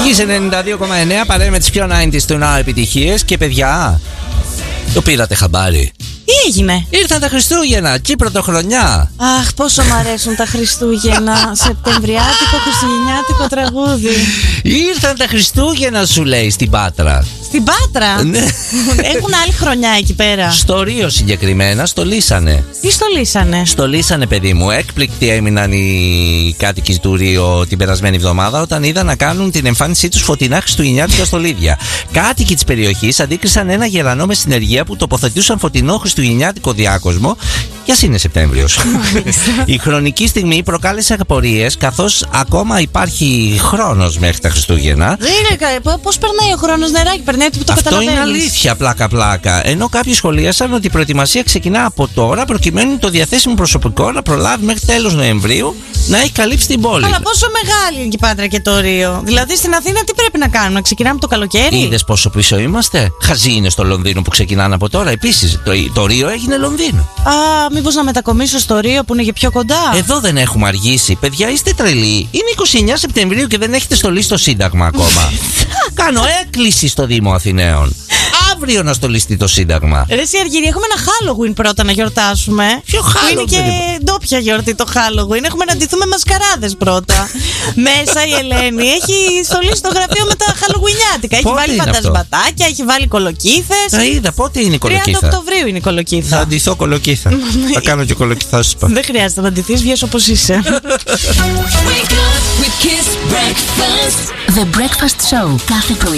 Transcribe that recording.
Κις 92,9 παρέα με τις πιο 90s του Now επιτυχίες. Και παιδιά, το πήρατε χαμπάρι? Τι έγινε? Ήρθαν τα Χριστούγεννα και η πρωτοχρονιά. Αχ, πόσο μ' αρέσουν τα Χριστούγεννα. Σεπτεμβριάτικο, χριστουγεννιάτικο τραγούδι. Ήρθαν τα Χριστούγεννα, σου λέει, στην Πάτρα. Στην Πάτρα? Ναι. Έχουν άλλη χρονιά εκεί πέρα. Στο Ρίο συγκεκριμένα στολίσανε. Τι στολίσανε? Στολίσανε, παιδί μου. Έκπληκτοι έμειναν οι κάτοικοι του Ρίο την περασμένη εβδομάδα όταν είδαν να κάνουν την εμφάνισή τους φωτεινά χριστουγεννιάτικα στολίδια. Κάτοικοι της περιοχής αντίκρισαν ένα γερανό με συνεργεία που τοποθετούσαν φωτεινό χριστουγεννιάτικο διάκοσμο. Και ας είναι Σεπτέμβριος. Η χρονική στιγμή προκάλεσε απορίες, καθώς ακόμα υπάρχει χρόνος μέχρι τα Χριστούγεννα. Πώς περνάει ο χρόνος, νεράκι, περνάει που το καταλαβαίνεις. Αυτό είναι αλήθεια, πλάκα-πλάκα. Ενώ κάποιοι σχολίασαν ότι η προετοιμασία ξεκινά από τώρα, προκειμένου το διαθέσιμο προσωπικό να προλάβει μέχρι τέλος Νοεμβρίου να έχει καλύψει την πόλη. Αλλά πόσο μεγάλη είναι η Πάτρα και το Ρίο? Δηλαδή στην Αθήνα τι πρέπει να κάνουμε, ξεκινάμε το καλοκαίρι? Είδες πόσο πίσω είμαστε? Χαζί είναι στο Λονδίνο που ξεκινάνε από τώρα. Επίσης, το Ρίο έγινε Λονδίνο. Α, μήπως να μετακομίσω στο Ρίο που είναι και πιο κοντά? Εδώ δεν έχουμε αργήσει. Παιδιά, είστε τρελοί. Είναι 29 Σεπτεμβρίου και δεν έχετε στολίσει το Σύνταγμα ακόμα. Κάνω έκκληση στο Δήμο Αθηναίων. Αύριο να στολιστεί το Σύνταγμα. Ρε εσύ Αργύρη, έχουμε ένα Halloween πρώτα να γιορτάσουμε. Ποιο Halloween? Είναι και ντόπια γιορτή το Halloween. Έχουμε να ντυθούμε μασκαράδες πρώτα. Μέσα η Ελένη έχει στολίσει το γραφείο με τα Halloweenιάτικα. Έχει βάλει φαντασματάκια, έχει βάλει κολοκύθες. Τα είδα, πότε είναι η 30 κολοκύθα? Οκτωβρίου είναι η κολοκύθα. Θα ντυθώ κολοκύθα. Θα κάνω και κολοκύθα, σου είπα. Δεν χρειάζεται να ντυθείς, βγες όπως είσαι. The Breakfast Show κάθε πρωί.